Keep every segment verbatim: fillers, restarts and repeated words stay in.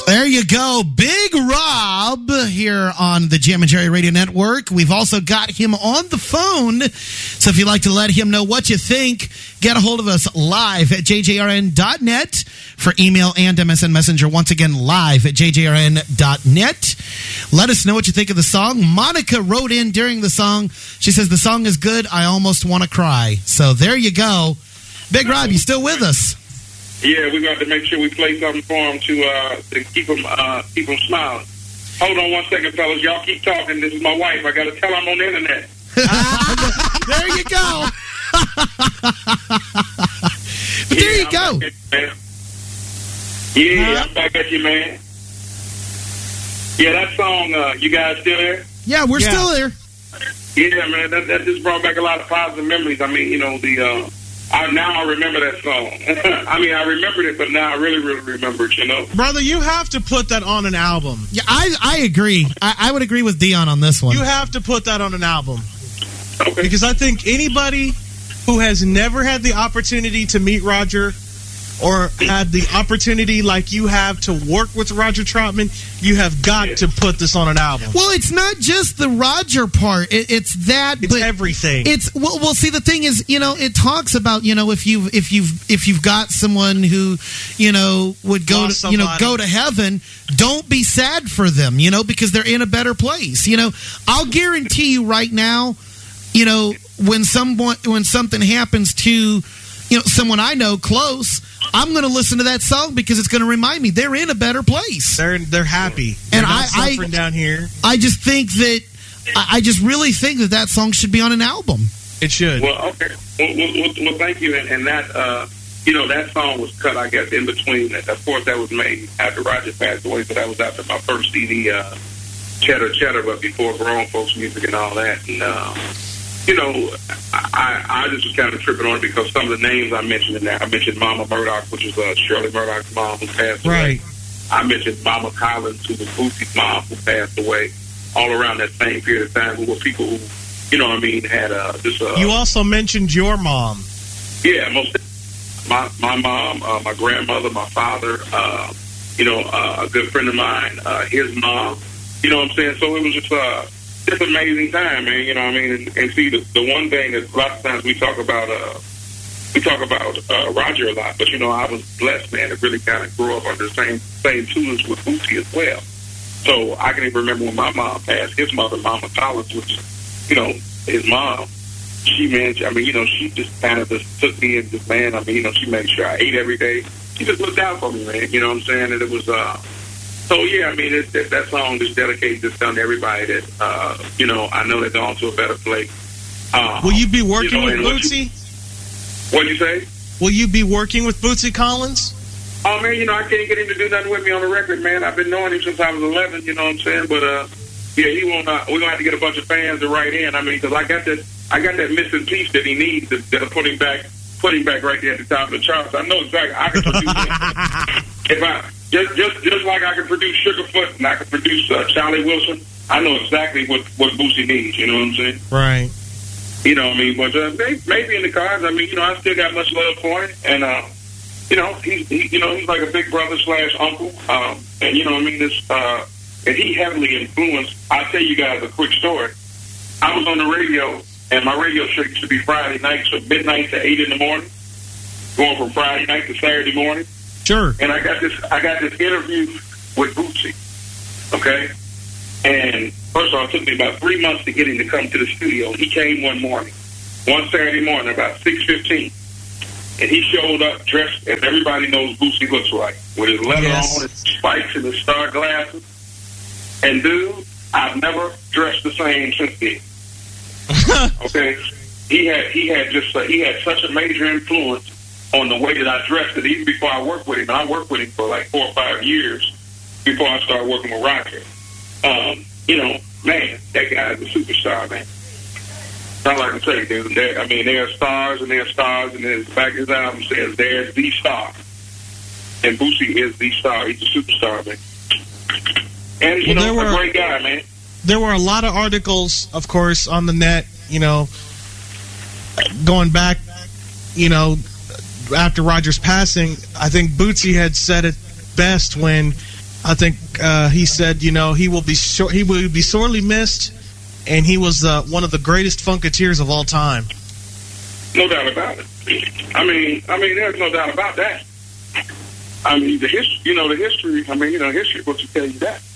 There you go. Big Rob here on the Jam and Jerry Radio Network. We've also got him on the phone. So if you'd like to let him know what you think, get a hold of us live at j j r n dot net for email and M S N Messenger. Once again, live at j j r n dot net. Let us know what you think of the song. Monica wrote in during the song. She says, the song is good. I almost want to cry. So there you go. Big Rob, you still with us? Yeah, we got to make sure we play something for him to uh, to keep him uh, keep him smiling. Hold on one second, fellas. Y'all keep talking. This is my wife. I got to tell her I'm on the internet. There you go. But there yeah, you I'm go. Back at you, man. Yeah, huh? I'm back at you, man. Yeah, that song. Uh, you guys still there? Yeah, we're Yeah. still there. Yeah, man. That, that just brought back a lot of positive memories. I mean, you know, the. Uh, I, now I remember that song. I mean, I remembered it, but now I really, really remember it, you know? Brother, you have to put that on an album. Yeah, I, I agree. I, I would agree with Dion on this one. You have to put that on an album. Okay. Because I think anybody who has never had the opportunity to meet Roger or had the opportunity like you have to work with Roger Troutman, you have got Yeah. to put this on an album. Well, it's not just the Roger part. It, it's that, It's but everything. It's well, well. See, the thing is, you know, it talks about, you know, if you if you've if you've got someone who, you know, would go Lost to you know somebody. go to heaven, don't be sad for them, you know, because they're in a better place. You know, I'll guarantee you right now, you know, when someone when something happens to, you know, someone I know close, I'm going to listen to that song because it's going to remind me they're in a better place. They're they're happy. They're And not I- I- suffering down here. I just think that I I just really think that that song should be on an album. It should. Well, okay. Well, well, well, well thank you. And, and that, uh, you know, that song was cut, I guess, in between. Of course, that was made after Roger passed away, so that was after my first C D, uh, Cheddar Cheddar, but before Grown Folks Music and all that. And, uh, you know, I, I just was kind of tripping on it because some of the names I mentioned in there, I mentioned Mama Murdoch, which was uh, Shirley Murdoch's mom who passed away. Right. I mentioned Mama Collins, who was Boosie's mom, who passed away all around that same period of time, who were people who, you know what I mean, had uh, this... Uh, You also mentioned your mom. Yeah, most my my mom, uh, my grandmother, my father, uh, you know, uh, a good friend of mine, uh, his mom. You know what I'm saying? So it was just uh, just an amazing time, man. You know what I mean? And, and see, the, the one thing that lots of times we talk about, uh, we talk about uh, Roger a lot, but you know, I was blessed, man, to really kind of grow up under the same same tutelage with Boosie as well. So I can even remember when my mom passed, his mother, Mama Collins, which, you know, his mom. She, man, I mean, you know, she just kind of just took me and just, man, I mean, you know, she made sure I ate every day. She just looked out for me, man. You know what I'm saying? And it was, uh, so yeah, I mean, it, that, that song just dedicated just to everybody that, uh, you know, I know they're gone to a better place. Uh, Will you be working you know, with and what Bootsy? You, what'd you say? Will you be working with Bootsy Collins? Oh, man, you know, I can't get him to do nothing with me on the record, man. I've been knowing him since I was eleven, you know what I'm saying? But, uh, yeah, he won't, uh, we're going to have to get a bunch of fans to write in. I mean, because I got that, I got that missing piece that he needs to, that'll put him back, put him back right there at the top of the charts. I know exactly. I can produce it. If I just, just, just like I can produce Sugarfoot and I can produce uh, Charlie Wilson, I know exactly what what Boosie needs. You know what I'm saying? Right. You know what I mean? But uh, maybe, maybe in the cards. I mean, you know, I still got much love for him, and uh, you know, he's he, you know, he's like a big brother slash uncle, um, and you know what I mean. This uh, and he heavily influenced. I'll tell you guys a quick story. I was on the radio. And my radio show used to be Friday nights from midnight to eight in the morning, going from Friday night to Saturday morning. Sure. And I got this, I got this interview with Bootsy. Okay. And first of all, it took me about three months to get him to come to the studio. He came one morning, one Saturday morning, about six fifteen, and he showed up dressed as everybody knows Bootsy looks like, with his leather Yes. on, his spikes, and his star glasses. And dude, I've never dressed the same since then. Okay, he had he had just uh, he had such a major influence on the way that I dressed it, even before I worked with him. I worked with him for like four or five years before I started working with Roger. Um, you know, man, that guy's a superstar, man. That's all I can say, dude. They're, I mean, there are stars and there are stars, and there's back his album says there's the star, and Boosie is the star. He's a superstar, man. And you Well, know, there a were- great guy, man. There were a lot of articles, of course, on the net, you know, going back, you know, after Roger's passing. I think Bootsy had said it best when I think uh, he said, you know, he will be shor- he will be sorely missed, and he was uh, one of the greatest Funketeers of all time. No doubt about it. I mean, I mean, there's no doubt about that. I mean, the history, you know, the history. I mean, you know, history will tell you that.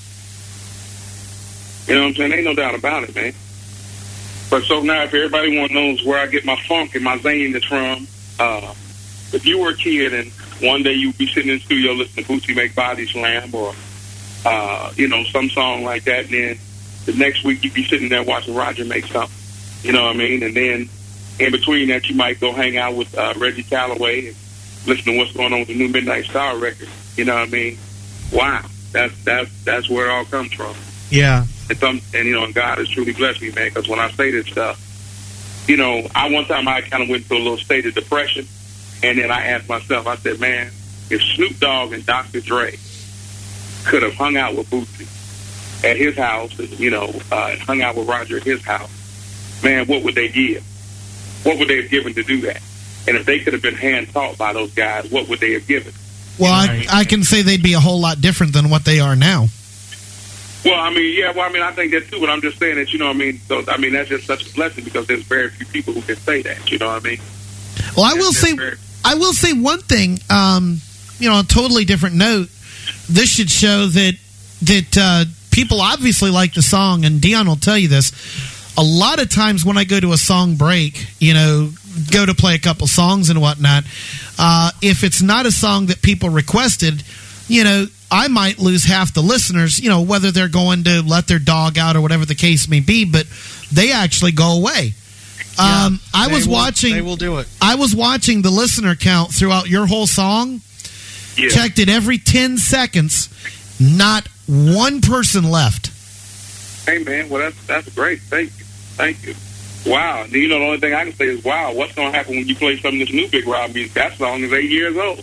You know what I'm saying? Ain't no doubt about it, man. But so now, if everybody want knows where I get my funk and my zaniness from, uh, if you were a kid and one day you'd be sitting in the studio listening to Bootsy make Body Slam or, uh, you know, some song like that, and then the next week you'd be sitting there watching Roger make something. You know what I mean? And then in between that, you might go hang out with uh, Reggie Calloway and listen to what's going on with the new Midnight Star record. You know what I mean? Wow, that's that's that's where it all comes from. Yeah. And some, and you know, and God has truly blessed me, man. Because when I say this stuff, you know, I one time I kind of went through a little state of depression, and then I asked myself, I said, man, if Snoop Dogg and Doctor Dre could have hung out with Bootsy at his house, and, you know, uh, hung out with Roger at his house, man, what would they give? What would they have given to do that? And if they could have been hand-taught by those guys, what would they have given? Well, I, I can say they'd be a whole lot different than what they are now. Well, I mean, yeah, well, I mean, I think that too, but I'm just saying that, you know what I mean? So, I mean, that's just such a blessing because there's very few people who can say that, you know what I mean? Well, I will say, I will say one thing, um, you know, on a totally different note. This should show that, that uh, people obviously like the song, and Dion will tell you this. A lot of times when I go to a song break, you know, go to play a couple songs and whatnot, uh, if it's not a song that people requested, you know, I might lose half the listeners, you know, whether they're going to let their dog out or whatever the case may be, but they actually go away. Yeah, um, I was will, watching. They will do it. I was watching the listener count throughout your whole song. Yeah. Checked it every ten seconds. Not one person left. Hey, man, well, that's that's great. Thank you. Thank you. Wow. You know, the only thing I can say is, wow, what's going to happen when you play some of this new Big Rob music? That song is eight years old.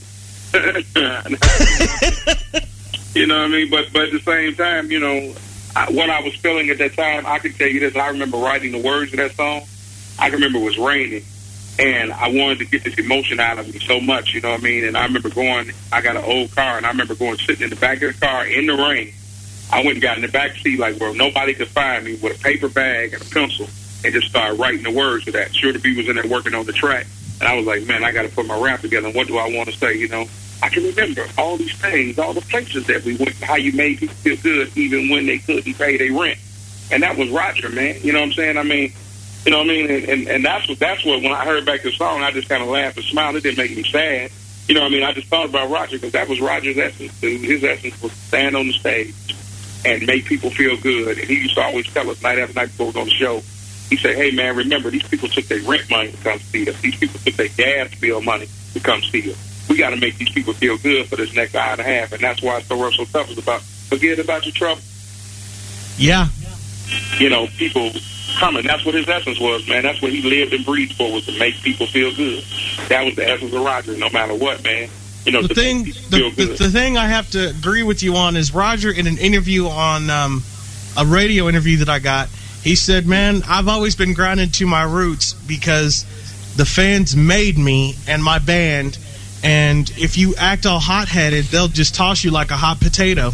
You know what I mean? But but at the same time, you know, I, what I was feeling at that time, I can tell you this. I remember writing the words of that song. I can remember it was raining, and I wanted to get this emotion out of me so much, you know what I mean? And I remember going, I got an old car, and I remember going sitting in the back of the car in the rain. I went and got in the back seat like where nobody could find me with a paper bag and a pencil and just started writing the words of that. Sure to be was in there working on the track. And I was like, man, I got to put my rap together. And what do I want to say, you know? I can remember all these things, all the places that we went, how you made people feel good even when they couldn't pay their rent. And that was Roger, man. You know what I'm saying? I mean, you know what I mean? And, and, and that's what, that's what, when I heard back the song, I just kind of laughed and smiled. It didn't make me sad. You know what I mean? I just thought about Roger because that was Roger's essence. His essence was to stand on the stage and make people feel good. And he used to always tell us night after night before we was on the show, he said, hey, man, remember, these people took their rent money to come see us. These people took their gas bill money to come see us. We got to make these people feel good for this next hour and a half. And that's why it's so rough, so tough. It's about, forget about your trouble. Yeah. You know, people coming. That's what his essence was, man. That's what he lived and breathed for, was to make people feel good. That was the essence of Roger, no matter what, man. You know, the thing, the, the, the thing I have to agree with you on is Roger, in an interview on um, a radio interview that I got, he said, man, I've always been grounded to my roots because the fans made me and my band, and if you act all hot-headed, they'll just toss you like a hot potato.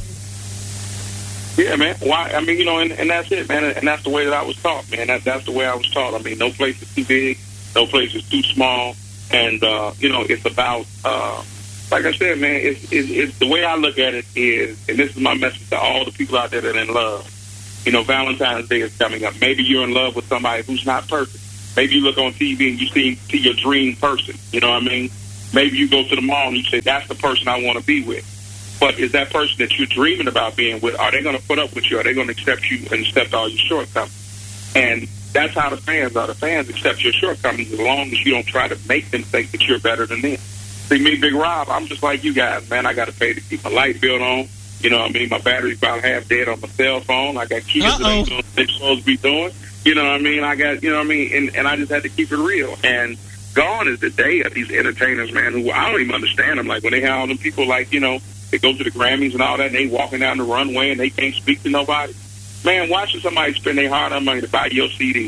Yeah, man. Why? I mean, you know, and, and that's it, man. And that's the way that I was taught, man. That, that's the way I was taught. I mean, no place is too big, no place is too small. And, uh, you know, it's about, uh, like I said, man, it's, it's, it's the way I look at it is, and this is my message to all the people out there that are in love. You know, Valentine's Day is coming up. Maybe you're in love with somebody who's not perfect. Maybe you look on T V and you see, see your dream person. You know what I mean? Maybe you go to the mall and you say, that's the person I want to be with. But is that person that you're dreaming about being with, are they going to put up with you? Are they going to accept you and accept all your shortcomings? And that's how the fans are. The fans accept your shortcomings as long as you don't try to make them think that you're better than them. See, me, Big Rob, I'm just like you guys, man. I got to pay to keep my light bill on. You know what I mean? My battery's about half dead on my cell phone. I got kids that ain't doing what they're supposed to be doing. You know what I mean? I got, you know what I mean? And, and I just had to keep it real. And gone is the day of these entertainers, man, who I don't even understand them. Like when they have all them people like, you know, they go to the Grammys and all that, and they walking down the runway and they can't speak to nobody. Man, why should somebody spend their hard-earned money to buy your C D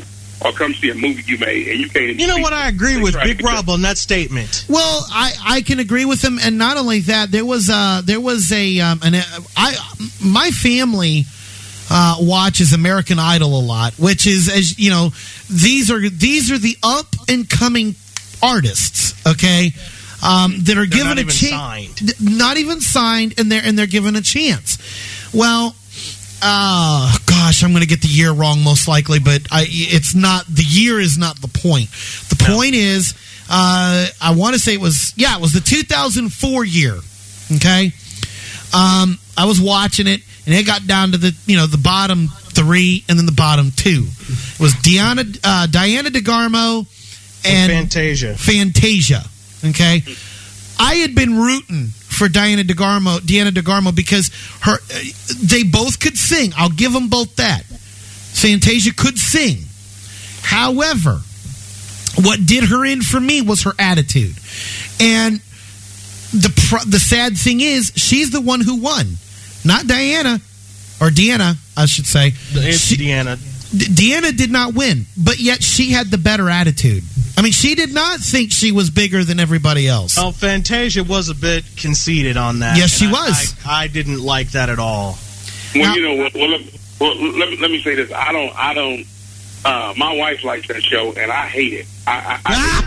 or come see a movie you made, and you can't even You know see what? it. I agree They with try to Big get Rob on that statement. Well, I, I can agree with him, and not only that, there was uh there was a um an I my family uh, watches American Idol a lot, which is, as you know, these are these are the up and coming artists, okay, um, that are They're given not a even chance, signed. not even signed, and they're and they're given a chance. Well. Uh, gosh, I'm going to get the year wrong most likely, but I, it's not, the year is not the point. The No. point is, uh, I want to say it was, yeah, it was the two thousand four year. Okay. Um, I was watching it and it got down to the, you know, the bottom three and then the bottom two. It was Diana, uh, Diana DeGarmo and Fantasia. Fantasia. Okay. I had been rooting for Diana DeGarmo, Deanna DeGarmo, because her uh, they both could sing. I'll give them both that. Fantasia could sing. However, what did her in for me was her attitude. And the pro- the sad thing is, she's the one who won, not Diana, or Deanna, I should say. It's She- Deanna. D- Deanna did not win, but yet she had the better attitude. I mean, she did not think she was bigger than everybody else. Oh, Fantasia was a bit conceited on that. Yes, she and I- was. I, I didn't like that at all. Well, Now- you know, well, well, let, well let, me, let me say this. I don't, I don't, uh, my wife likes that show, and I hate it. I,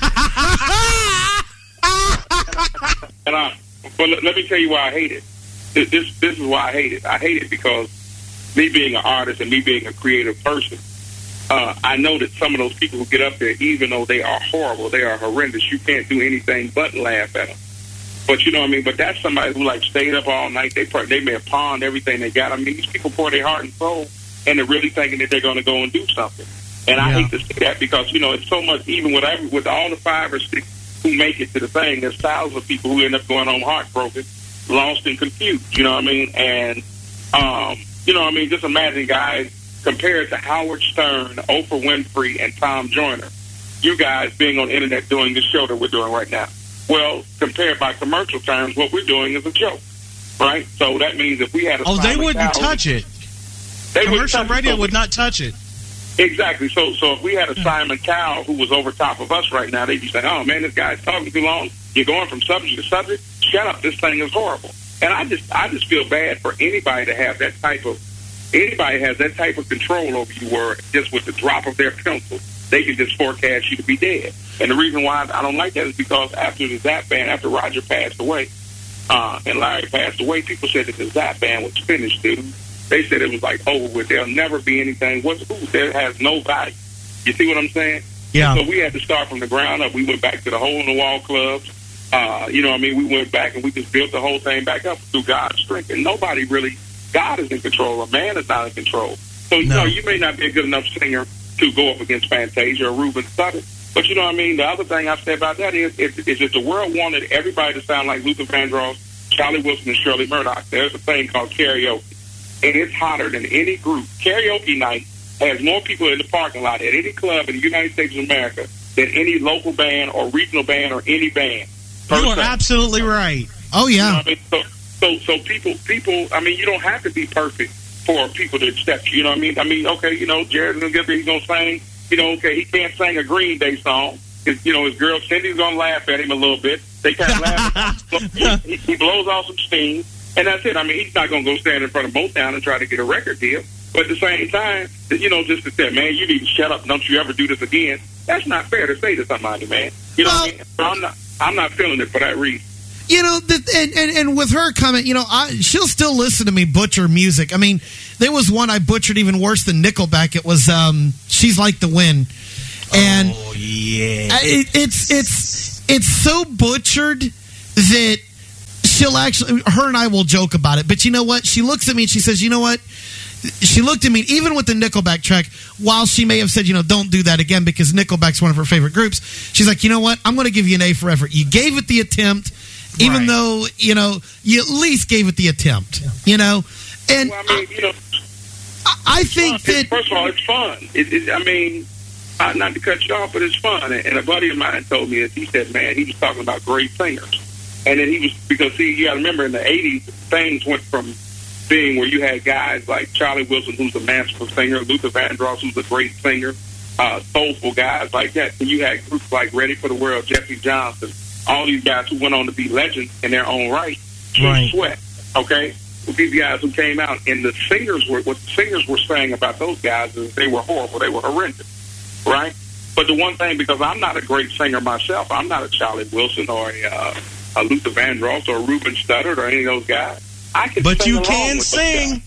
I, I and I, but let, let me tell you why I hate it. This, this, this is why I hate it. I hate it because me being an artist and me being a creative person, uh, I know that some of those people who get up there, even though they are horrible, they are horrendous, you can't do anything but laugh at them. But you know what I mean? But that's somebody who like stayed up all night. They pro- they may have pawned everything they got. I mean, these people pour their heart and soul, and they're really thinking that they're going to go and do something. And I Yeah. hate to see that because, you know, it's so much, even with every, with all the five or six who make it to the thing, there's thousands of people who end up going home heartbroken, lost and confused, you know what I mean? And, um, you know what I mean? Just imagine, guys, compared to Howard Stern, Oprah Winfrey, and Tom Joyner, you guys being on the internet doing this show that we're doing right now. Well, compared by commercial terms, what we're doing is a joke, right? So that means if we had a Oh, they Simon wouldn't Cowell- touch it. they wouldn't Commercial touch it. radio So would we- not touch it. Exactly. So, so if we had a Simon Cowell who was over top of us right now, they'd be saying, "Oh man, this guy's talking too long. You're going from subject to subject. Shut up. This thing is horrible." And I just, I just feel bad for anybody to have that type of, anybody has that type of control over you, where just with the drop of their pencil, they can just forecast you to be dead. And the reason why I don't like that is because after the Zap Band, after Roger passed away, uh, and Larry passed away, people said that the Zap Band was finished, dude. They said it was like over with. There'll never be anything. What's ooh, there has no value. You see what I'm saying? Yeah. So we had to start from the ground up. We went back to the hole in the wall clubs. Uh, you know what I mean? We went back and we just built the whole thing back up through God's strength. And nobody really, God is in control. A man is not in control. So, you No. know, you may not be a good enough singer to go up against Fantasia or Ruben Studdard. But you know what I mean? The other thing I say about that is, is, is if the world wanted everybody to sound like Luther Vandross, Charlie Wilson, and Shirley Murdoch, there's a thing called karaoke. And it's hotter than any group. Karaoke night has more people in the parking lot at any club in the United States of America than any local band or regional band or any band. You are Person. absolutely right. Oh, You know yeah. what I mean? So, so, so people, people. I mean, you don't have to be perfect for people to accept you. You know what I mean? I mean, okay, you know, Jared's gonna get there. He's gonna sing. You know, okay, he can't sing a Green Day song. His, you know, his girl Cindy's gonna laugh at him a little bit. They kind of laugh. he, he blows off some steam, and that's it. I mean, he's not gonna go stand in front of Motown and try to get a record deal. But at the same time, you know, just to say, man, you need to shut up. Don't you ever do this again? That's not fair to say to somebody, man. You know Well, what I mean? So I'm not. I'm not feeling it for that reason. You know, the, and, and, and with her comment, you know, I, she'll still listen to me butcher music. I mean, there was one I butchered even worse than Nickelback. It was um, "She's Like the Wind," and Oh, yeah. I- it, it's it's it's so butchered that she'll actually, her and I will joke about it. But you know what? She looks at me and she says, "You know what?" She looked at me, even with the Nickelback track, while she may have said, you know, don't do that again because Nickelback's one of her favorite groups. She's like, you know what? I'm going to give you an A for effort. You gave it the attempt, even Right. though, you know, you at least gave it the attempt, you know? And Well, I mean, you know, I, I think fun. that, First of all, it's fun. It, it, I mean, uh, not to cut you off, but it's fun. And, and a buddy of mine told me this. He said, man, he was talking about great singers. And then he was, because, see, you got to remember in the eighties, things went from being where you had guys like Charlie Wilson, who's a masterful singer, Luther Vandross, who's a great singer, uh, soulful guys like that. And you had groups like Ready for the World, Jesse Johnson, all these guys who went on to be legends in their own right. Right. Sweat, okay? These guys who came out, and the singers were, what the singers were saying about those guys is they were horrible, they were horrendous, right? But the one thing, because I'm not a great singer myself, I'm not a Charlie Wilson or a, uh, a Luther Vandross or a Ruben Studdard or any of those guys. I can but sing you along can with sing.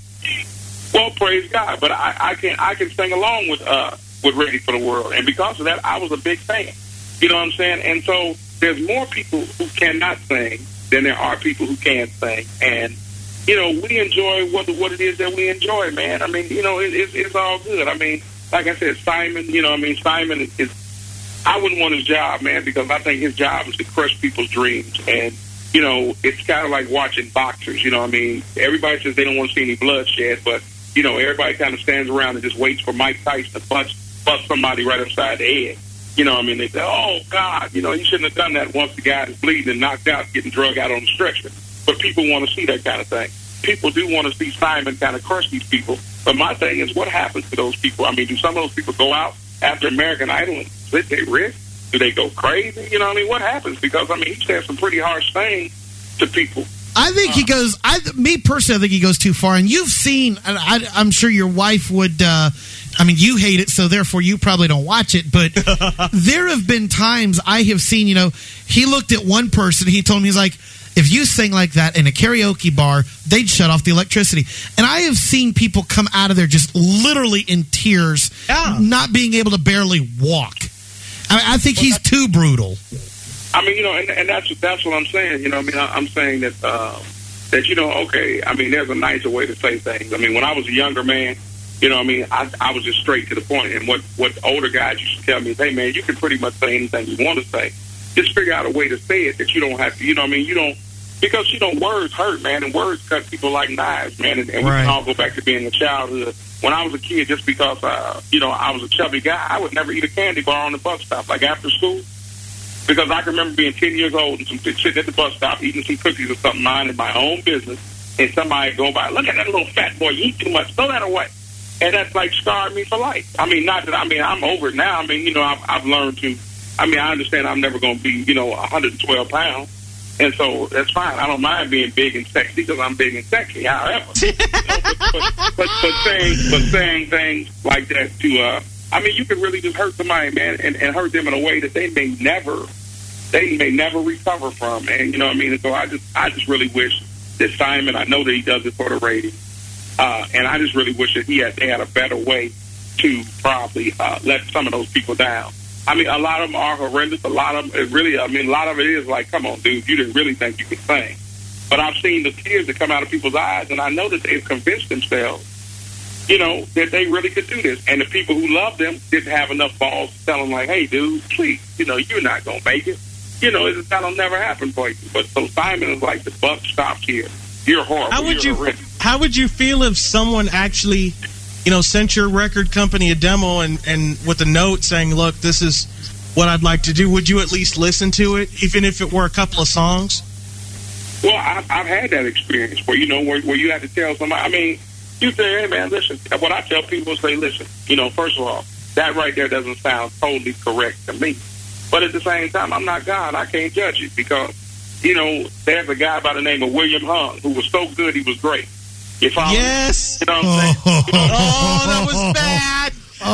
Well, praise God, but I, I can I can sing along with uh, with Ready for the World, and because of that, I was a big fan. You know what I'm saying? And so there's more people who cannot sing than there are people who can sing, and you know we enjoy what what it is that we enjoy, man. I mean, you know, it, it's it's all good. I mean, like I said, Simon. You know, I mean, Simon is, is. I wouldn't want his job, man, because I think his job is to crush people's dreams, and you know, it's kind of like watching boxers. You know what I mean? Everybody says they don't want to see any bloodshed, but, you know, everybody kind of stands around and just waits for Mike Tyson to bust, bust somebody right upside the head. You know what I mean? They say, oh, God, you know, he shouldn't have done that once the guy is bleeding and knocked out, getting drug out on the stretcher. But people want to see that kind of thing. People do want to see Simon kind of crush these people. But my thing is, what happens to those people? I mean, do some of those people go out after American Idol and slit their wrist? Do they go crazy? You know what I mean? What happens? Because, I mean, he said some pretty harsh things to people. I think uh, he goes, I, me personally, I think he goes too far. And you've seen, and I, I'm sure your wife would, uh, I mean, you hate it, so therefore you probably don't watch it. But there have been times I have seen, you know, he looked at one person, he told me, he's like, if you sing like that in a karaoke bar, they'd shut off the electricity. And I have seen people come out of there just literally in tears, yeah. not being able to barely walk. I mean, I think he's too brutal. I mean, you know, and, and that's that's what I'm saying. You know, I mean, I, I'm saying that uh, that you know, okay. I mean, there's a nicer way to say things. I mean, when I was a younger man, you know, I mean, I, I was just straight to the point. And what what older guys used to tell me is, hey, man, you can pretty much say anything you want to say. Just figure out a way to say it that you don't have to. You know, what I mean, you don't because you know, words hurt, man, and words cut people like knives, man. And, and we right. can all go back to being a childhood. When I was a kid, just because, uh, you know, I was a chubby guy, I would never eat a candy bar on the bus stop, like after school. Because I can remember being ten years old and some, sitting at the bus stop eating some cookies or something, minding my own business, and somebody go by, look at that little fat boy, you eat too much, throw that away. And that's like scarred me for life. I mean, not that, I mean, I'm over it now. I mean, you know, I've, I've learned to, I mean, I understand I'm never going to be, you know, one hundred twelve pounds. And so that's fine. I don't mind being big and sexy because I'm big and sexy. However, you know, but, but, but, but saying but saying things like that to, uh, I mean, you can really just hurt somebody, man, and, and hurt them in a way that they may never, they may never recover from. And you know what I mean. And so I just, I just really wish that Simon. I know that he does it for the rating, uh, and I just really wish that he had, they had a better way to probably uh, let some of those people down. I mean, a lot of them are horrendous. A lot of them, it really, I mean, a lot of it is like, come on, dude, you didn't really think you could sing. But I've seen the tears that come out of people's eyes, and I know that they've convinced themselves, you know, that they really could do this. And the people who love them didn't have enough balls to tell them, like, hey, dude, please, you know, you're not going to make it. You know, it's, that'll never happen for you. But so Simon is like, the buck stops here. You're horrible. How would you're you? horrendous. How would you feel if someone actually, you know, sent your record company a demo and, and with a note saying, look, this is what I'd like to do? Would you at least listen to it, even if it were a couple of songs? Well, I've, I've had that experience where, you know, where, where you have to tell somebody, I mean, you say, hey, man, listen. What I tell people is say, listen, you know, first of all, that right there doesn't sound totally correct to me. But at the same time, I'm not God. I can't judge it because, you know, there's a guy by the name of William Hung who was so good he was great. You follow yes. me? You know what I'm saying? You know, oh, that was bad.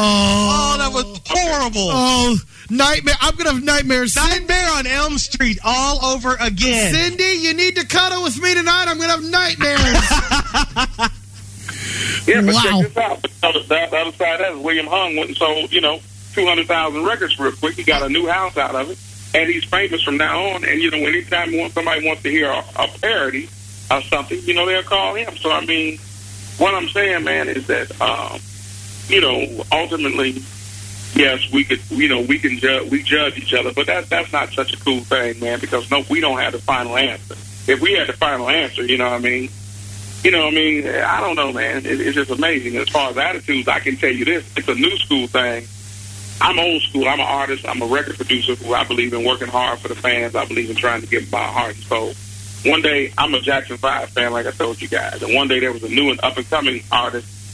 Oh, oh, that was horrible. Oh, nightmare. I'm going to have nightmares. Nightmare on Elm Street all over again. Cindy, you need to cuddle with me tonight. I'm going to have nightmares. Yeah, but wow. check this out. The other, the other side of that is William Hung went and sold, you know, two hundred thousand records real quick. He got a new house out of it, and he's famous from now on. And, you know, anytime somebody wants to hear a, a parody or something, you know, they'll call him. So, I mean, what I'm saying, man, is that, um, you know, ultimately, yes, we could, you know, we can judge, we judge each other, but that that's not such a cool thing, man, because, no, we don't have the final answer. If we had the final answer, you know what I mean, You know what I mean? I don't know, man. It, it's just amazing. As far as attitudes, I can tell you this. It's a new school thing. I'm old school. I'm an artist. I'm a record producer who I believe in working hard for the fans. I believe in trying to give my heart and soul. One day, I'm a Jackson five fan, like I told you guys. And one day, there was a new and up-and-coming artist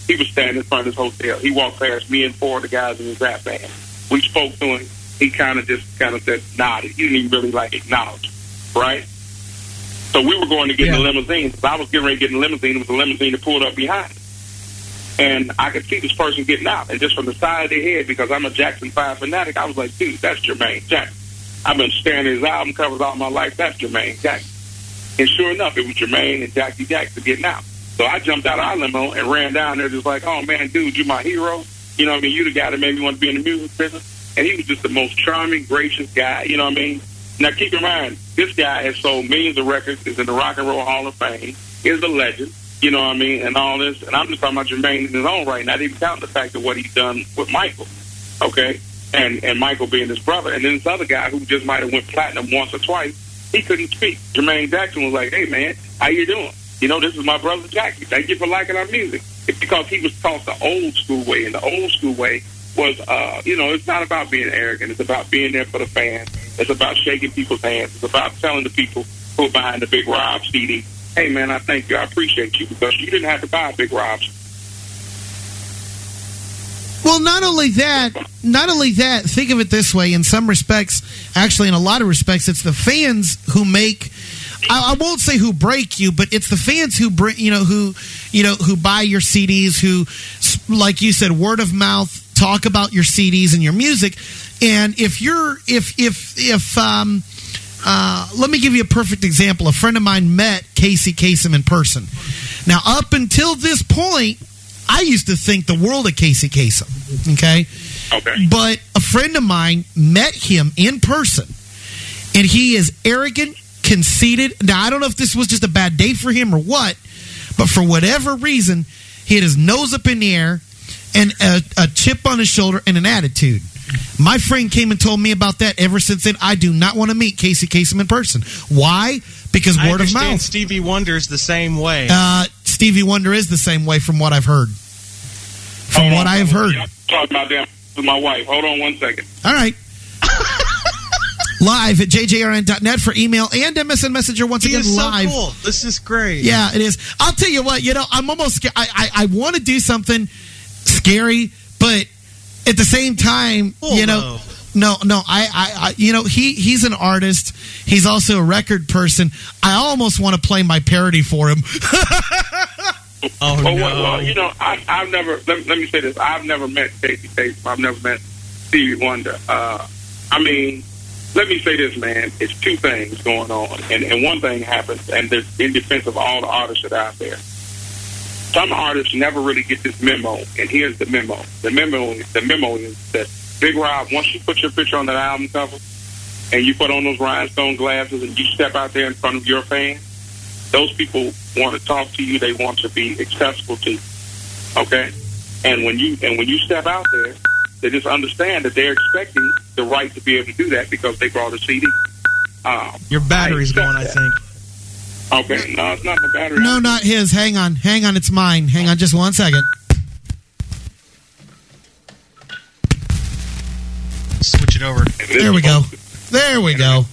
He was standing in front of his hotel. He walked past me and four of the guys in his rap band. We spoke to him. He kind of just kind of said, nodded. He didn't even really like acknowledge, right? So we were going to get yeah. in the limousine. I was getting ready to get in the limousine. It was a limousine that pulled up behind. And I could see this person getting out. And just from the side of their head, because I'm a Jackson five fanatic, I was like, dude, that's Jermaine Jackson. I've been staring at his album covers all my life. That's Jermaine Jackson. And sure enough, it was Jermaine and Jackie Jackson getting out. So I jumped out of our limo and ran down there just like, oh, man, dude, you my hero. You know what I mean? You the guy that made me want to be in the music business. And he was just the most charming, gracious guy. You know what I mean? Now, keep in mind, this guy has sold millions of records, is in the Rock and Roll Hall of Fame, is a legend, you know what I mean, and all this. And I'm just talking about Jermaine in his own right, not even counting the fact of what he's done with Michael, okay? And and Michael being his brother. And then this other guy who just might have went platinum once or twice, he couldn't speak. Jermaine Jackson was like, hey, man, how you doing? You know, this is my brother Jackie. Thank you for liking our music. It's because he was taught the old school way, and the old school way was, uh, you know, it's not about being arrogant. It's about being there for the fans. It's about shaking people's hands. It's about telling the people who are behind the Big Rob C D, hey, man, I thank you. I appreciate you, because you didn't have to buy Big Rob's. Well, not only that, not only that, think of it this way. In some respects, actually, in a lot of respects, it's the fans who make, I, I won't say who break you, but it's the fans who bring, you know, who, you know, who buy your C Ds, who, like you said, word of mouth, talk about your C Ds and your music. And if you're, if, if, if, um, uh, let me give you a perfect example. A friend of mine met Casey Kasem in person. Now, up until this point, I used to think the world of Casey Kasem. Okay. Okay. But a friend of mine met him in person, and he is arrogant, conceited. Now, I don't know if this was just a bad day for him or what, but for whatever reason, he had his nose up in the air and a, a chip on his shoulder and an attitude. My friend came and told me about that. Ever since then, I do not want to meet Casey Kasem in person. Why? Because word of mouth. Stevie Wonder's the same way. Uh, Stevie Wonder is the same way, from what I've heard. From Hold what on, I have heard. I'm talking about that with my wife. Hold on one second. All right. Live at j j r n dot net for email and M S N Messenger. Once he again, is so live. Cool. This is great. Yeah, it is. I'll tell you what. You know, I'm almost. Scared. I I, I want to do something scary, but at the same time, oh, you know, no, no. I, I, I, you know, he he's an artist. He's also a record person. I almost want to play my parody for him. oh, oh no. well, well, you know, I, I've never. Let, let me say this. I've never met Casey Kasem. I've never met Stevie Wonder. Uh, I mean. Let me say this, man. It's two things going on. And, and one thing happens, and there's in defense of all the artists that are out there. Some artists never really get this memo, and here's the memo. The memo, the memo is that Big Rob, once you put your picture on that album cover, and you put on those rhinestone glasses, and you step out there in front of your fans, those people want to talk to you. They want to be accessible to you. Okay? And when you and when you step out there, they just understand that they're expecting the right to be able to do that because they brought a C D. Um, Your battery's going, I think. Okay, no, it's not my battery. No, not his. Hang on. Hang on. It's mine. Hang on just one second. Switch it over. There we go. There we go.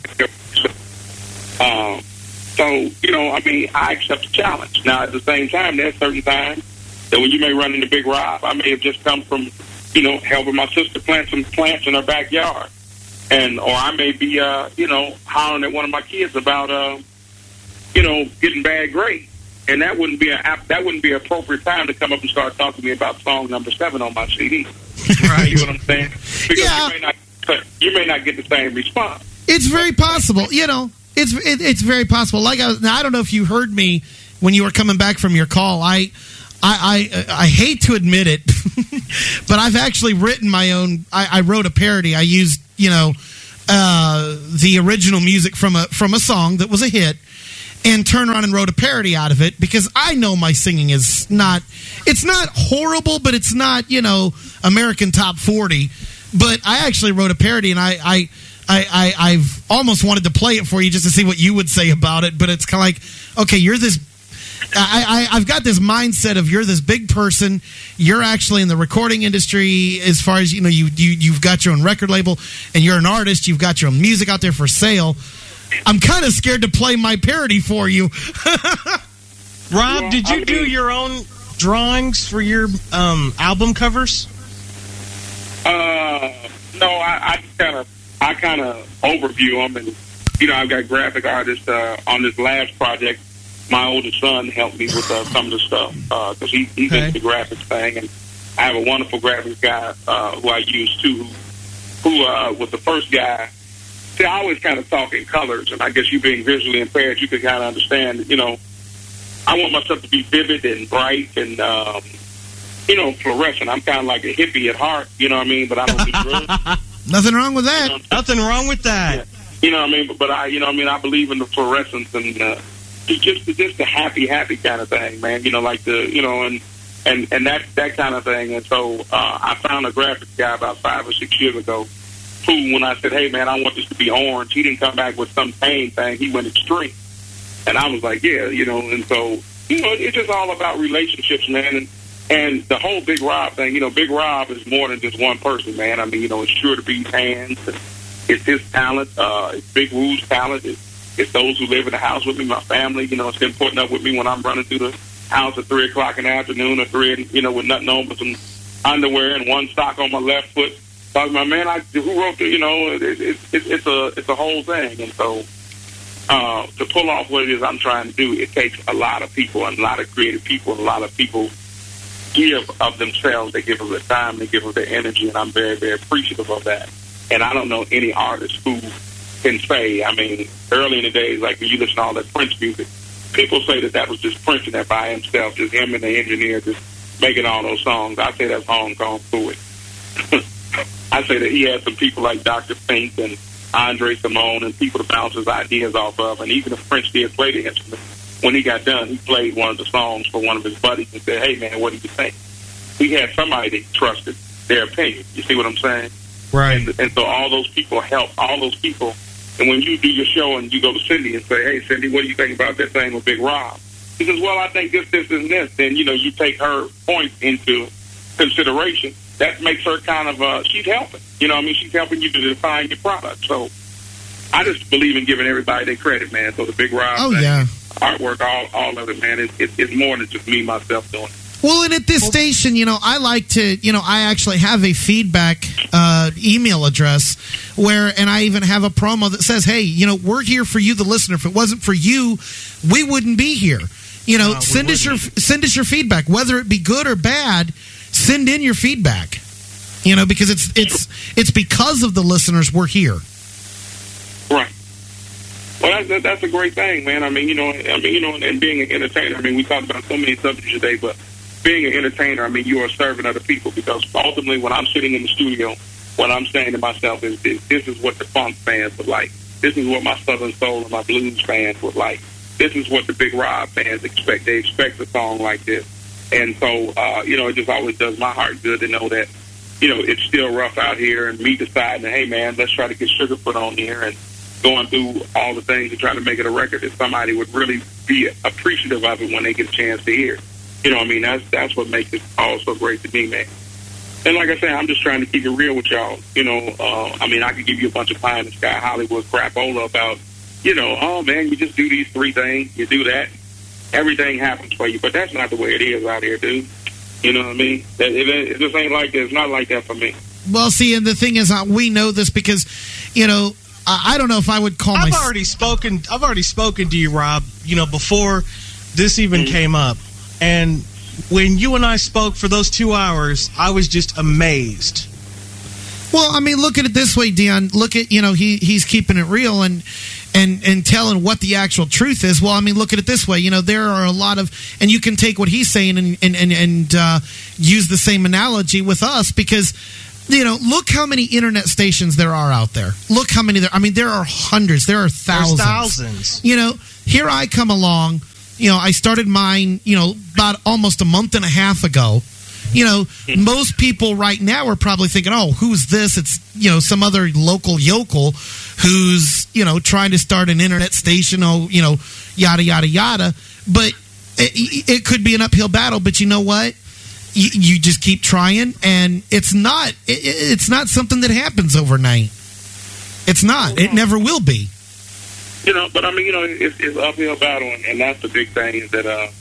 Um, so, you know, I mean, I accept the challenge. Now, at the same time, there's certain times that when you may run into Big Rob, I may have just come from, you know, helping my sister plant some plants in her backyard. And, or I may be, uh, you know, hollering at one of my kids about, uh, you know, getting bad grades. And that wouldn't be a, that wouldn't be an appropriate time to come up and start talking to me about song number seven on my C D. Right. You know what I'm saying? Because yeah. you may not, you may not get the same response. It's very possible. You know, it's it, it's very possible. Like I was, now, I don't know if you heard me when you were coming back from your call. I. I, I I hate to admit it, but I've actually written my own. I, I wrote a parody. I used, you know, uh, the original music from a from a song that was a hit, and turned around and wrote a parody out of it because I know my singing is not. It's not horrible, but it's not, you know, American Top forty. But I actually wrote a parody, and I I. I, I, I've almost wanted to play it for you just to see what you would say about it. But it's kind of like, okay, you're this. I, I, I've got this mindset of you're this big person. You're actually in the recording industry as far as, you know, you, you, you've got your own record label and you're an artist. You've got your own music out there for sale. I'm kind of scared to play my parody for you. Rob, did you do your own drawings for your um, album covers? Uh, no, I, I kind of, I kind of overview them, and you know, I've got graphic artists uh, on this last project. My oldest son helped me with uh, some of the stuff because uh, he, he's okay. into the graphics thing, and I have a wonderful graphics guy uh, who I use too, who uh, was the first guy. See, I always kind of talk in colors, and I guess you being visually impaired, you can kind of understand. You know, I want my stuff to be vivid and bright and um, you know, fluorescent. I'm kind of like a hippie at heart, you know what I mean? But I don't do drugs. Nothing wrong with that. You know, Nothing wrong with that. Yeah. You know what I mean? But, but I, you know what I mean? I believe in the fluorescence and uh, just just the happy, happy kind of thing, man. You know, like the, you know, and and and that that kind of thing. And so uh, I found a graphics guy about five or six years ago who, when I said, hey, man, I want this to be orange, he didn't come back with some pain thing. He went extreme. And I was like, yeah, you know, and so, you know, it's just all about relationships, man. And, and the whole Big Rob thing, you know, Big Rob is more than just one person, man. I mean, you know, it's Sure to Be's hands. It's his talent. Uh, it's Big Woo's talent. It's, it's those who live in the house with me, my family. You know, it's been putting up with me when I'm running through the house at three o'clock in the afternoon or three, you know, with nothing on but some underwear and one sock on my left foot. Talking about, man, I, who wrote the, you know, it, it, it, it's a it's a whole thing. And so uh, to pull off what it is I'm trying to do, it takes a lot of people and a lot of creative people and a lot of people give of themselves. They give of their time, they give of their energy, and I'm very, very appreciative of that. And I don't know any artist who can say, I mean, early in the days, like when you listen to all that Prince music, people say that that was just Prince and that by himself, just him and the engineer just making all those songs. I say that's Hong Kong Fooey. I say that he had some people like Doctor Fink and Andre Simone and people to bounce his ideas off of. And even if Prince did play the instrument, when he got done, he played one of the songs for one of his buddies and said, hey, man, what do you think? He had somebody that he trusted their opinion. You see what I'm saying? Right. And, and so all those people help, all those people. And when you do your show and you go to Cindy and say, hey, Cindy, what do you think about that thing with Big Rob? He says, well, I think this, this, and this. Then, you know, you take her point into consideration. That makes her kind of, uh, she's helping. You know what I mean? She's helping you to define your product. So I just believe in giving everybody their credit, man. So the Big Rob Oh, thing, yeah. artwork, all, all of it, man, it, it, it's more than just me, myself doing it. Well, and at this station, you know, I like to, you know, I actually have a feedback uh, email address where, and I even have a promo that says, hey, you know, we're here for you, the listener. If it wasn't for you, we wouldn't be here. You know, No, send us your wouldn't. send us your feedback, whether it be good or bad. Send in your feedback. You know, because it's it's it's because of the listeners we're here. Right. Well, that's, that's a great thing, man. I mean, you know, I mean, you know, and being an entertainer. I mean, we talked about so many subjects today, but being an entertainer, I mean, you are a servant of the people, because ultimately, when I'm sitting in the studio, what I'm saying to myself is, this, this is what the funk fans would like. This is what my Southern Soul and my blues fans would like. This is what the Big Rob fans expect. They expect a song like this. And so, uh, you know, it just always does my heart good to know that, you know, it's still rough out here, and me deciding, hey, man, let's try to get Sugarfoot on here and going through all the things to try to make it a record that somebody would really be appreciative of it when they get a chance to hear it. You know what I mean? That's that's what makes it all so great to me, man. And like I said, I'm just trying to keep it real with y'all. You know, uh, I mean, I could give you a bunch of pie in the sky Hollywood crapola about, you know, oh, man, you just do these three things, you do that, everything happens for you. But that's not the way it is out here, dude. You know what I mean? It, it, it just ain't like that. It's not like that for me. Well, see, and the thing is, uh, we know this because, you know, I, I don't know if I would call I've my... already spoken. I've already spoken to you, Rob. You know, before this even Mm-hmm. came up, and when you and I spoke for those two hours, I was just amazed. Well, I mean, look at it this way, Dion. Look at, you know, he he's keeping it real and and and telling what the actual truth is. Well, I mean, look at it this way. You know, there are a lot of, and you can take what he's saying and and and, and uh, use the same analogy with us, because, you know, look how many internet stations there are out there. Look how many there. I mean, there are hundreds. There are thousands. There's thousands. You know, here I come along. You know, I started mine, you know, about almost a month and a half ago. You know, most people right now are probably thinking, oh, who's this? It's, you know, some other local yokel who's, you know, trying to start an internet station, oh, you know, yada, yada, yada. But it, it could be an uphill battle. But you know what? You, you just keep trying, and it's not, it, it's not something that happens overnight. It's not. It never will be. You know, but I mean, you know, it's, it's an uphill battle, and, and that's the big thing is that, uh,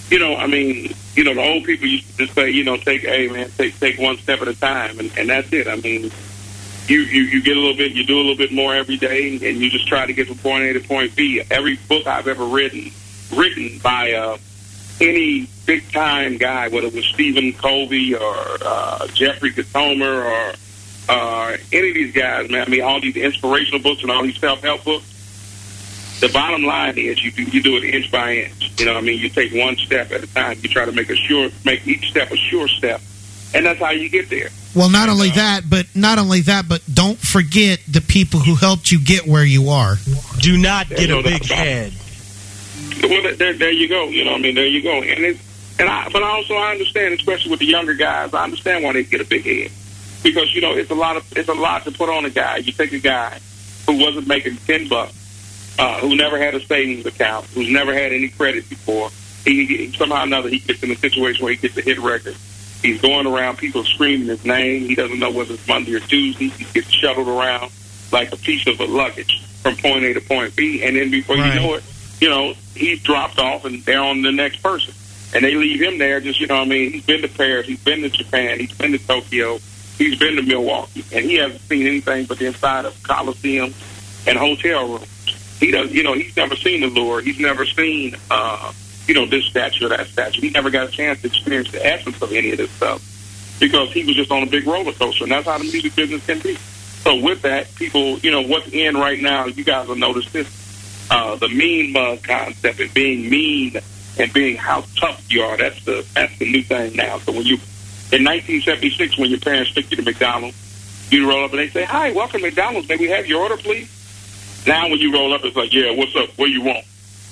you know, I mean, you know, the old people used to just say, you know, take, hey, man, take take one step at a time, and, and that's it. I mean, you, you, you get a little bit, you do a little bit more every day, and, and you just try to get from point A to point B. Every book I've ever written, written by uh, any big-time guy, whether it was Stephen Covey or uh, Jeffrey Gitomer or uh, any of these guys, man, I mean, all these inspirational books and all these self-help books, the bottom line is you do, you do it inch by inch. You know what I mean? You take one step at a time. You try to make a sure, make each step a sure step. And that's how you get there. Well, not only that, but not only that, but don't forget the people who helped you get where you are. Do not get a big head. Well, there, there you go. You know what I mean? There you go. And it's, and I, but also I understand, especially with the younger guys, I understand why they get a big head. Because, you know, it's a lot of, it's a lot to put on a guy. You take a guy who wasn't making ten bucks, Uh, who never had a savings account, who's never had any credit before. He, he somehow or another he gets in a situation where he gets a hit record. He's going around, people screaming his name. He doesn't know whether it's Monday or Tuesday. He gets shuttled around like a piece of a luggage from point A to point B, and then before right. you know it, you know, he's dropped off and they're on the next person. And they leave him there just, you know what I mean, he's been to Paris, he's been to Japan, he's been to Tokyo, he's been to Milwaukee, and he hasn't seen anything but the inside of Coliseum and hotel rooms. He does, you know, he's never seen the lure. He's never seen, uh, you know, this statue or that statue. He never got a chance to experience the essence of any of this stuff because he was just on a big roller coaster, and that's how the music business can be. So with that, people, you know, what's in right now, you guys will notice this, uh, the mean mug concept and being mean and being how tough you are. That's the that's the new thing now. So when you, in nineteen seventy-six, when your parents took you to McDonald's, you roll up and they say, "Hi, welcome to McDonald's. May we have your order, please?" Now when you roll up, it's like, yeah, what's up? What do you want?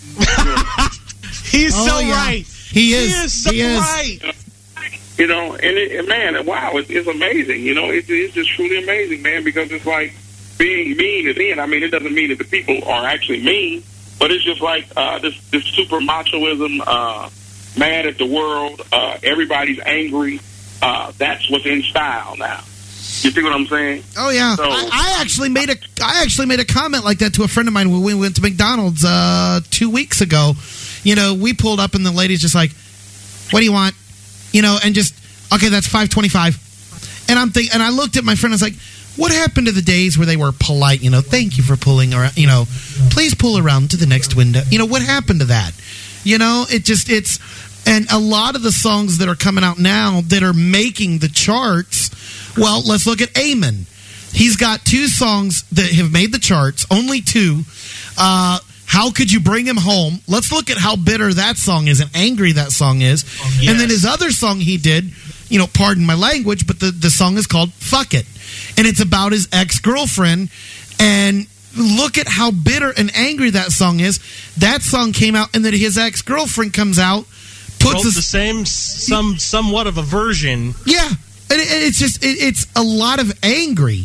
He's oh, so yeah. right. He is. He is so he is. right. You know, and, it, and man, and wow, it's, it's amazing. You know, it's, it's just truly amazing, man, because it's like being mean is in. I mean, it doesn't mean that the people are actually mean, but it's just like uh, this, this super machoism, uh, mad at the world, uh, everybody's angry. Uh, that's what's in style now. You see what I'm saying? Oh yeah, so, I, I actually made a I actually made a comment like that to a friend of mine when we went to McDonald's uh, two weeks ago. You know, we pulled up and the lady's just like, "What do you want?" You know, and just okay, that's five twenty-five. And I'm think, and I looked at my friend. I was like, "What happened to the days where they were polite? You know, thank you for pulling around. You know, please pull around to the next window. You know, what happened to that? You know, it just it's." And a lot of the songs that are coming out now that are making the charts, well, let's look at Amen. He's got two songs that have made the charts, only two. Uh, How Could You Bring Him Home? Let's look at how bitter that song is and angry that song is. Oh, yes. And then his other song he did, you know, pardon my language, but the, the song is called Fuck It. And it's about his ex-girlfriend. And look at how bitter and angry that song is. That song came out, and then his ex-girlfriend comes out, puts a, the same, some somewhat of a version. Yeah, and it, it's just it, it's a lot of angry.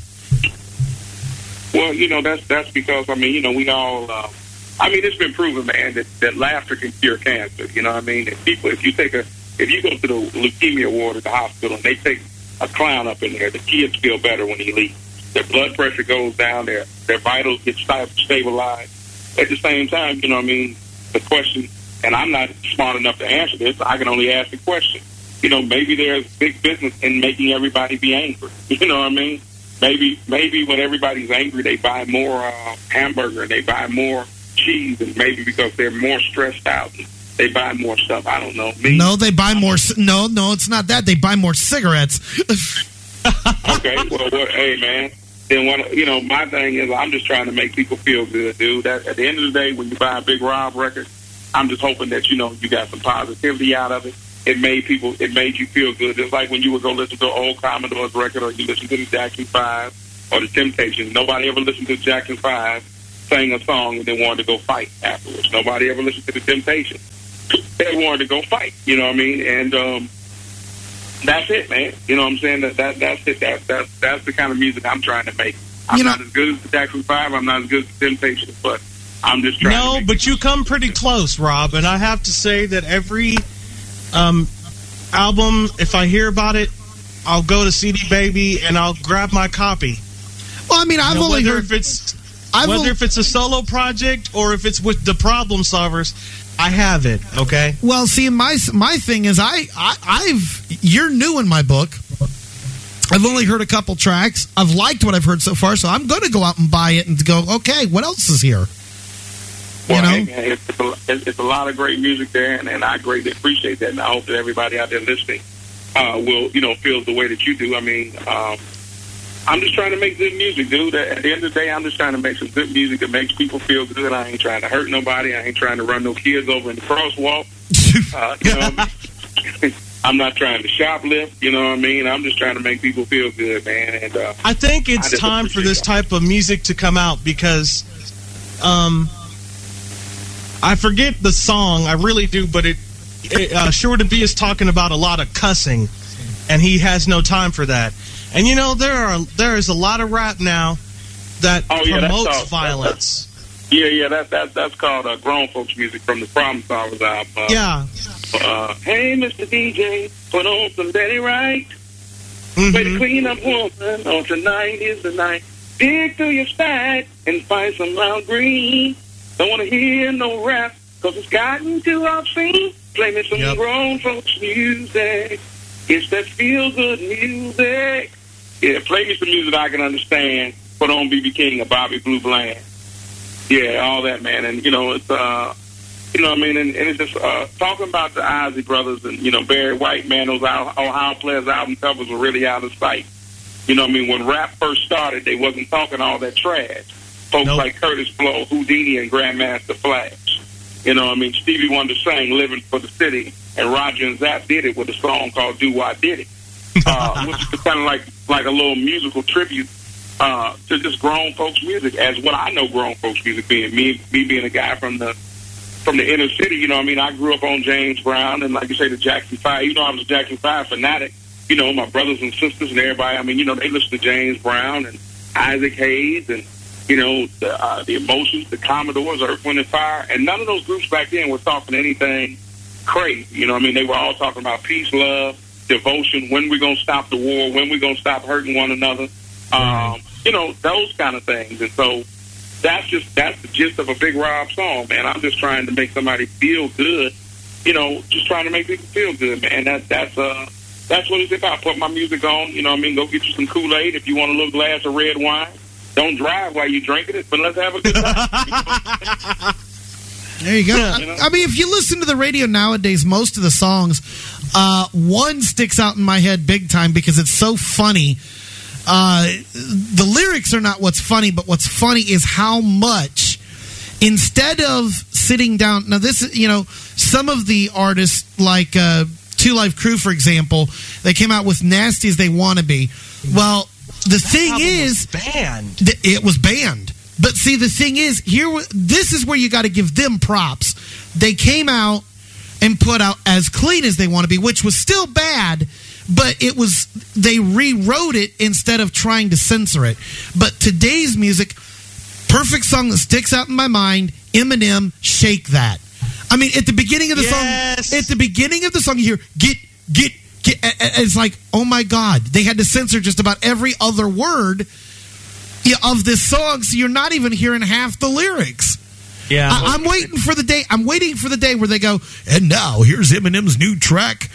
Well, you know that's that's because I mean you know we all uh, I mean it's been proven, man, that, that laughter can cure cancer. You know what I mean? If people, if you take a if you go to the leukemia ward at the hospital and they take a clown up in there, the kids feel better when he leaves. Their blood pressure goes down, their their vitals get stabilized. At the same time, you know what I mean? The question. And I'm not smart enough to answer this. I can only ask the question. You know, maybe there's big business in making everybody be angry. You know what I mean? Maybe maybe when everybody's angry, they buy more uh, hamburger and they buy more cheese, and maybe because they're more stressed out, they buy more stuff. I don't know. Me? No, they buy more. No, no, it's not that. They buy more cigarettes. Okay, well, well, hey, man. Then what? You know, my thing is, I'm just trying to make people feel good, dude. That, at the end of the day, when you buy a Big Rob record, I'm just hoping that, you know, you got some positivity out of it. It made people, it made you feel good. It's like when you would go listen to an old Commodore's record, or you listen to the Jackson five or the Temptations. Nobody ever listened to Jackson five, sang a song, and then wanted to go fight afterwards. Nobody ever listened to the Temptations. They wanted to go fight, you know what I mean? And um, that's it, man. You know what I'm saying? That, that That's it. That, that, that's the kind of music I'm trying to make. I'm you know, not as good as the Jackson five. I'm not as good as the Temptations, but I'm just trying no, to but you come pretty close, Rob, and I have to say that every um, album, if I hear about it, I'll go to C D Baby and I'll grab my copy. Well, I mean, I've you know, only whether heard... If it's, I've whether only, if it's a solo project or if it's with the Problem Solvers, I have it. Okay. Well, see, my my thing is, I, I I've you're new in my book. I've only heard a couple tracks. I've liked what I've heard so far, so I'm going to go out and buy it and go, okay, what else is here? Well, you know? hey, man, it's, a, it's a lot of great music there, and, and I greatly appreciate that. And I hope that everybody out there listening uh, will, you know, feel the way that you do. I mean, um, I'm just trying to make good music, dude. At the end of the day, I'm just trying to make some good music that makes people feel good. I ain't trying to hurt nobody. I ain't trying to run no kids over in the crosswalk. Uh, you know what I mean? I'm not trying to shoplift, you know what I mean? I'm just trying to make people feel good, man. And uh, I think it's I time for this that. type of music to come out because um, I forget the song, I really do, but it, it uh, Sure to Be is talking about a lot of cussing, and he has no time for that. And you know, there are there is a lot of rap now that oh, yeah, promotes that's all, violence. That's, that's, yeah, yeah, that, that, that's called uh, grown folks music from the Problem Solvers album. Uh, yeah. Uh, hey, Mister D J, put on some Betty Wright. Mm-hmm. Way to clean up woman on tonight is the night. Dig through your stack and find some loud green. Don't want to hear no rap, cause it's gotten too obscene. Play me some yep. grown folks music. It's that feel-good music. Yeah, play me some music I can understand. Put on B B King or Bobby Blue Bland. Yeah, all that, man. And, you know, it's... uh. You know what I mean? And, and it's just uh, talking about the Isley Brothers and, you know, Barry White, man, those Ohio Players album covers were really out of sight. You know what I mean? When rap first started, they wasn't talking all that trash. Folks nope. like Curtis Blow, Houdini, and Grandmaster Flash. You know what I mean? Stevie Wonder sang Living for the City, and Roger and Zapp did it with a song called Do Why Did It, uh, which is kind of like, like a little musical tribute uh, to just grown folks music, as what I know grown folks music being. Me, me being a guy from the from the inner city, you know what I mean? I grew up on James Brown and, like you say, the Jackson Five. You know, I was a Jackson Five fanatic. You know, my brothers and sisters and everybody, I mean, you know, they listen to James Brown and Isaac Hayes and, you know, the, uh, the Emotions, the Commodores, Earth, Wind, and Fire. And none of those groups back then were talking anything crazy. You know what I mean? They were all talking about peace, love, devotion, when we're going to stop the war, when we're going to stop hurting one another. Um, you know, those kind of things. And so, That's just that's the gist of a Big Rob song, man. I'm just trying to make somebody feel good, you know, just trying to make people feel good, man. That that's uh that's what it's about. Put my music on, you know what I mean, go get you some Kool-Aid if you want a little glass of red wine. Don't drive while you're drinking it, but let's have a good time. There you go. I, I mean, if you listen to the radio nowadays, most of the songs, uh, one sticks out in my head big time because it's so funny. Uh, the lyrics are not what's funny, but what's funny is how much, instead of sitting down, now this is, you know, some of the artists like uh, Two Live Crew, for example, they came out with Nasty as They Wanna Be. Well, the that thing is, was banned. Th- it was banned. But see, the thing is, here, this is where you got to give them props. They came out and put out As Clean as They Want to Be, which was still bad. But it was, they rewrote it instead of trying to censor it. But today's music, perfect song that sticks out in my mind, Eminem, Shake That. I mean, at the beginning of the yes. song, at the beginning of the song, you hear, get, get, get. It's like, oh my God. They had to censor just about every other word of this song, so you're not even hearing half the lyrics. Yeah. I, I'm waiting for the day, I'm waiting for the day where they go, and now here's Eminem's new track,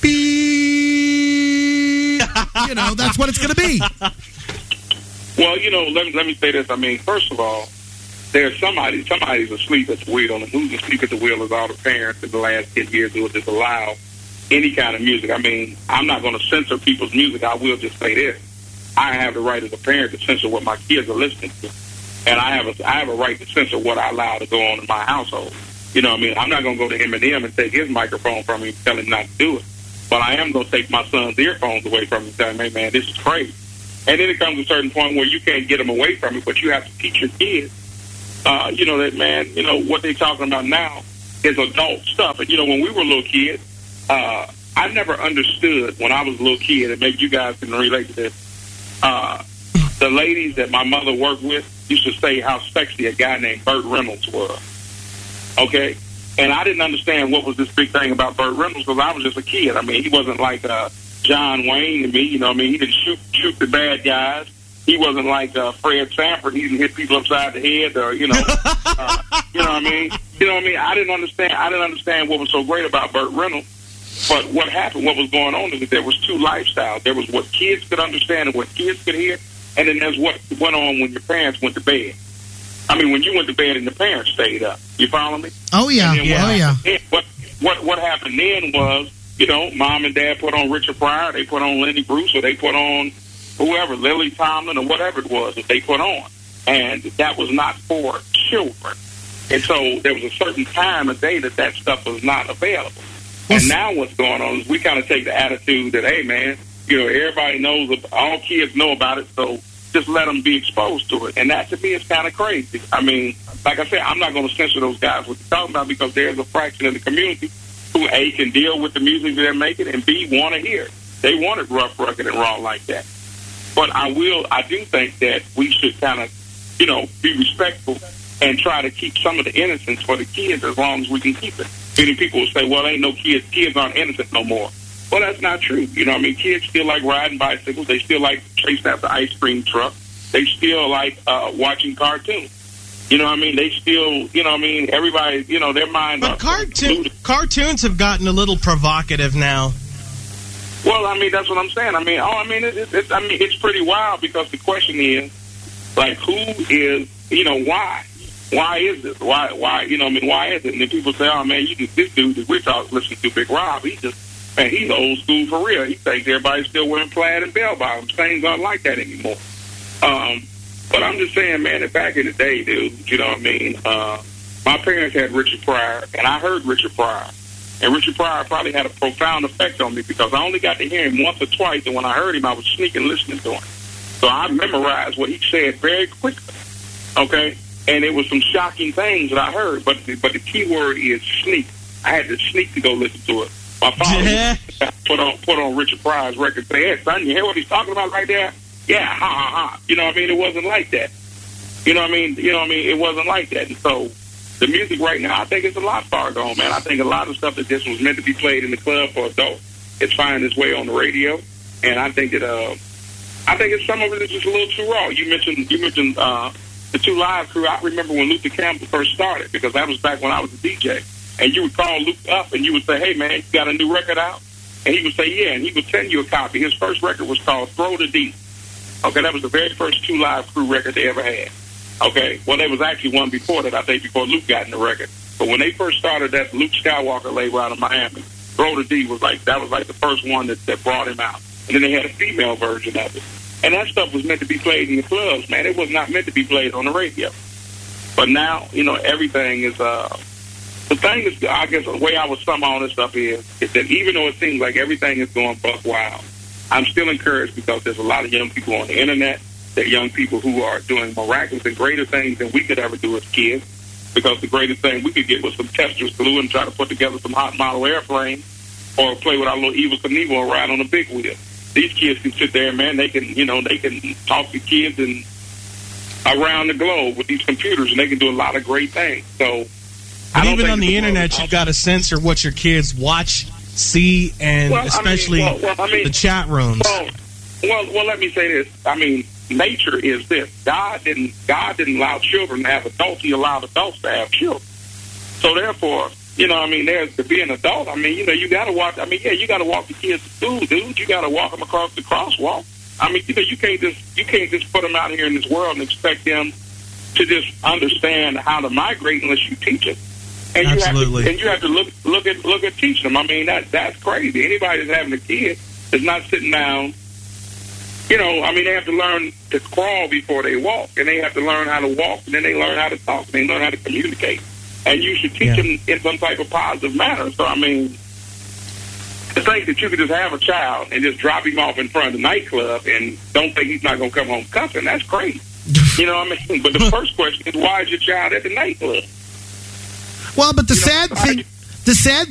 Beep. You know, that's what it's going to be. Well, you know, let me let me say this. I mean, first of all, there's somebody somebody's asleep at the wheel, and who's asleep at the wheel is all the parents in the last ten years who will just allow any kind of music. I mean, I'm not going to censor people's music. I will just say this: I have the right as a parent to censor what my kids are listening to, and I have a I have a right to censor what I allow to go on in my household. You know what I mean? I'm not going to go to Eminem and take his microphone from him and tell him not to do it. But I am going to take my son's earphones away from him and tell him, hey, man, this is crazy. And then it comes to a certain point where you can't get them away from it, but you have to teach your kids, uh, you know, that, man, you know, what they're talking about now is adult stuff. And, you know, when we were little kids, uh, I never understood when I was a little kid, and maybe you guys can relate to this, uh, the ladies that my mother worked with used to say how sexy a guy named Burt Reynolds was. Okay? And I didn't understand what was this big thing about Burt Reynolds because I was just a kid. I mean, he wasn't like uh, John Wayne to me. You know what I mean? He didn't shoot shoot the bad guys. he wasn't like uh, Fred Sanford. He didn't hit people upside the head, or you know, uh, you know what I mean. You know what I mean. I didn't understand. I didn't understand what was so great about Burt Reynolds. But what happened, what was going on is that there was two lifestyles. There was what kids could understand and what kids could hear, and then there's what went on when your parents went to bed. I mean, when you went to bed and the parents stayed up. You follow me? Oh, yeah. yeah. Oh, yeah. Then, what, what, what happened then was, you know, mom and dad put on Richard Pryor, they put on Lenny Bruce, or they put on whoever, Lily Tomlin, or whatever it was that they put on. And that was not for children. And so there was a certain time of day that that stuff was not available. And now what's going on is we kind of take the attitude that, hey, man, you know, everybody knows, all kids know about it, so just let them be exposed to it. And that, to me, is kind of crazy. I mean, like I said, I'm not going to censor those guys what they're talking about, because there's a fraction of the community who, A, can deal with the music that they're making, and B, want to hear it. They want it rough, rugged, and raw like that. But I will, I do think that we should kind of, you know, be respectful and try to keep some of the innocence for the kids as long as we can keep it. Many people will say, well, ain't no kids. Kids aren't innocent no more. Well, that's not true. You know what I mean? Kids still like riding bicycles. They still like chasing after ice cream truck. They still like uh, watching cartoons. You know what I mean? They still, you know what I mean? Everybody, you know, their minds but are cartoon, cartoons have gotten a little provocative now. Well, I mean, that's what I'm saying. I mean, oh, I mean, it, it, it's, I mean, it's pretty wild, because the question is, like, who is, you know, why? Why is this? Why, why, you know, I mean, why is it? And then people say, oh, man, you just, this dude that we're talking, listening to, Big Rob, he just, man, he's old school for real. He thinks everybody's still wearing plaid and bell bottoms. Things aren't like that anymore. Um, but I'm just saying, man, that back in the day, dude, you know what I mean? Uh, my parents had Richard Pryor, and I heard Richard Pryor. And Richard Pryor probably had a profound effect on me, because I only got to hear him once or twice, and when I heard him, I was sneaking listening to him. So I memorized what he said very quickly, okay? And it was some shocking things that I heard, but the, but the key word is sneak. I had to sneak to go listen to it. My father yeah. put on put on Richard Pryor's record and say, hey, son, you hear what he's talking about right there? Yeah, ha, ha, ha. You know what I mean? It wasn't like that. You know what I mean? You know what I mean? It wasn't like that. And so the music right now, I think it's a lot far gone, man. I think a lot of stuff that just was meant to be played in the club for adults, it's finding its way on the radio. And I think that uh, I think it's some of it is just a little too raw. You mentioned you mentioned uh, the Two Live Crew. I remember when Luther Campbell first started, because that was back when I was a D J. And you would call Luke up, and you would say, hey, man, you got a new record out? And he would say, yeah, and he would send you a copy. His first record was called Throw the D. Okay, that was the very first Two Live Crew record they ever had. Okay, well, there was actually one before that, I think, before Luke got in the record. But when they first started that Luke Skywalker label out of Miami, Throw the D was like, that was like the first one that, that brought him out. And then they had a female version of it. And that stuff was meant to be played in the clubs, man. It was not meant to be played on the radio. But now, you know, everything is, uh, the thing is, I guess the way I would sum all this stuff is, is that even though it seems like everything is going buck wild, I'm still encouraged, because there's a lot of young people on the internet, that young people who are doing miraculous and greater things than we could ever do as kids, because the greatest thing we could get was some testers glue and try to put together some hot model airplanes, or play with our little Evel Knievel and ride on a big wheel. These kids can sit there, man, they can, you know, they can talk to kids and around the globe with these computers, and they can do a lot of great things. So, But even on the internet, you've got to censor what your kids watch, see, and well, especially I mean, well, well, I mean, the chat rooms. Well, well, well, let me say this. I mean, nature is this. God didn't God didn't allow children to have adults. He allowed adults to have children. So therefore, you know, I mean, there's to be an adult. I mean, you know, you got to walk. I mean, yeah, you got to walk the kids to school, dude. You got to walk them across the crosswalk. I mean, you know, you can't just you can't just put them out here in this world and expect them to just understand how to migrate unless you teach them. And Absolutely. you have to, and you have to look look at look at teaching them. I mean, that that's crazy. Anybody that's having a kid is not sitting down. You know, I mean, they have to learn to crawl before they walk, and they have to learn how to walk, and then they learn how to talk, and they learn how to communicate. And you should teach yeah. them in some type of positive manner. So, I mean, to think that you could just have a child and just drop him off in front of the nightclub and don't think he's not going to come home cussing, that's crazy. You know what I mean? But the first question is, why is your child at the nightclub? Well, but the you sad know, thing, the sad